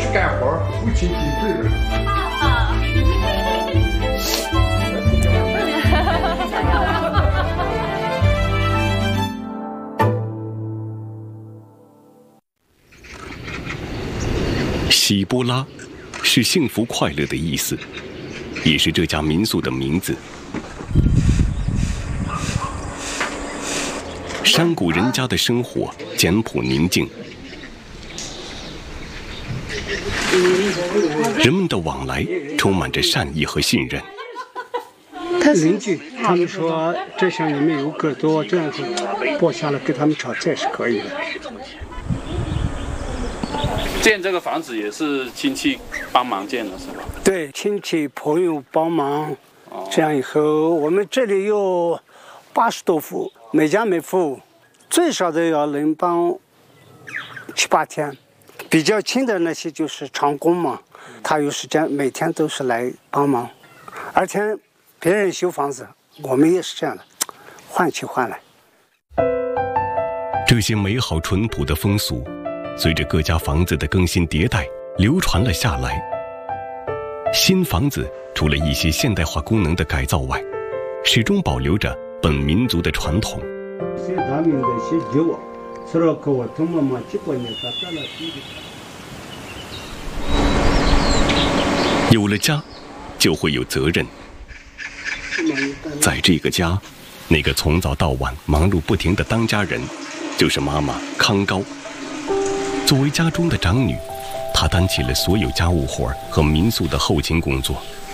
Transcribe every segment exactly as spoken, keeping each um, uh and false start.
干活，父亲顶罪人。 爸爸。 喜波拉是幸福快乐的意思，也是这家民宿的名字。山谷人家的生活简朴宁静，人们的往来充满着善意和信任。 他邻居他们说，这箱里面有个多，这样子剥下来给他们炒菜是可以的。 建这个房子也是亲戚帮忙建的，是吧？ 对，亲戚朋友帮忙。哦、这样以后，我们这里有八十多户，每家每户最少的要能帮七八天。比较亲的那些就是长工嘛，他有时间每天都是来帮忙。而且别人修房子，我们也是这样的，换去换来。 这些美好淳朴的风俗，随着各家房子的更新迭代流传了下来。新房子除了一些现代化功能的改造外，始终保留着本民族的传统。有了家，就会有责任。在这个家，那个从早到晚忙碌不停的当家人，就是妈妈康高。作为家中的长女，她担起了所有家务活和民宿的后勤工作。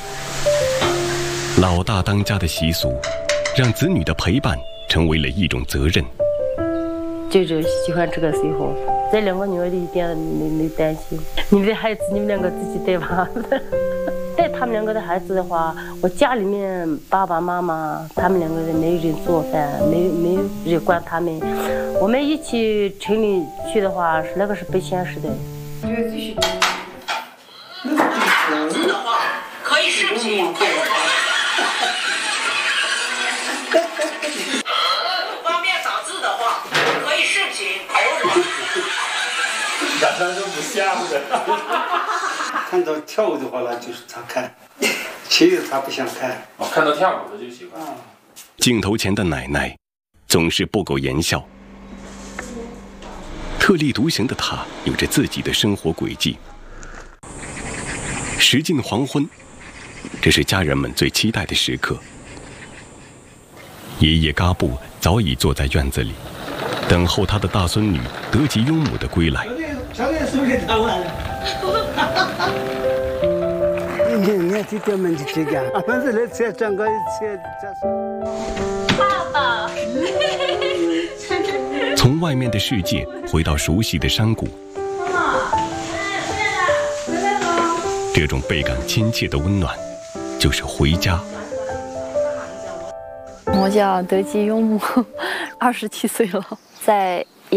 老大当家的习俗，让子女的陪伴成为了一种责任。 就是喜欢这个时候，这两个女儿一点没没担心。你们的孩子，你们两个自己带吧。带他们两个的孩子的话，我家里面爸爸妈妈他们两个人没人做饭，没没人管他们。我们一起城里去的话，是那个是不现实的。 字的话可以视频口语化。方便打字的话可以视频口语化。 晚上都不下的。 看到跳舞的话呢，就是他看，其余他不想看。 哦，看到跳舞的就喜欢。 镜头前的奶奶总是不苟言笑。特立独行的她有着自己的生活轨迹。时近黄昏，这是家人们最期待的时刻。爷爷嘎布早已坐在院子里，等候他的大孙女德吉雍母的归来。 小弟是不是他完了？你你弟弟们就这样，俺们这里才转过一次， 爸爸。 从外面的世界回到熟悉的山谷，这种倍感亲切的温暖，就是回家。 我叫德吉雍母，二十七岁了，在